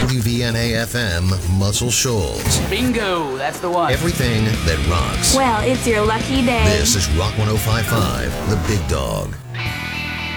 WVNA-FM, Muscle Shoals. Bingo, that's the one. Everything that rocks. Well, it's your lucky day. This is Rock 105.5, The Big Dog.